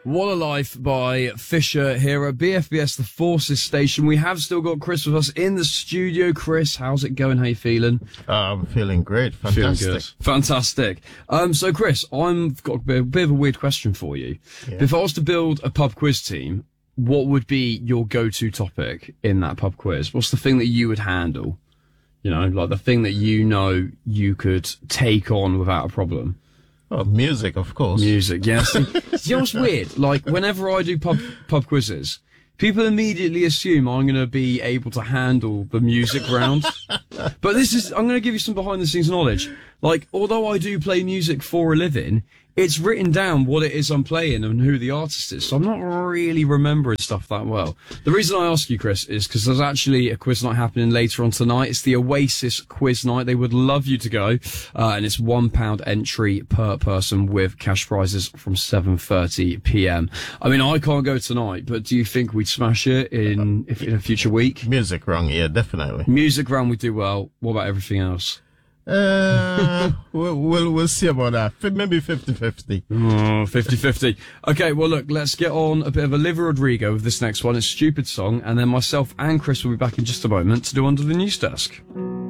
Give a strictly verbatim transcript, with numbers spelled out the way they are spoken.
What a Life by Fisher here at B F B S, the Forces Station. We have still got Chris with us in the studio. Chris, how's it going? How you feeling? Uh, I'm feeling great. Fantastic. Feeling good. Fantastic. Um, so Chris, I've got a bit, a bit of a weird question for you. Yeah. If I was to build a pub quiz team, what would be your go-to topic in that pub quiz? What's the thing that you would handle? You know, like the thing that you know you could take on without a problem. Oh, music, of course. Music, yes. you know what's weird? Like, whenever I do pub pub quizzes, people immediately assume I'm going to be able to handle the music round. But this is, I'm going to give you some behind the scenes knowledge. Like, although I do play music for a living, it's written down what it is I'm playing and who the artist is. So I'm not really remembering stuff that well. The reason I ask you, Chris, is because there's actually a quiz night happening later on tonight. It's the Oasis quiz night. They would love you to go. Uh, and it's one pound entry per person with cash prizes from seven thirty p.m. I mean, I can't go tonight, but do you think we'd smash it in, if, in a future week? Music round, yeah, definitely. Music round, we do well. What about everything else? Uh, we'll, we'll, we'll see about that. F- maybe fifty-fifty. Oh, fifty-fifty. Okay, well, look, let's get on a bit of Olivia Rodrigo with this next one. It's Stupid Song, and then myself and Chris will be back in just a moment to do Under the News Desk.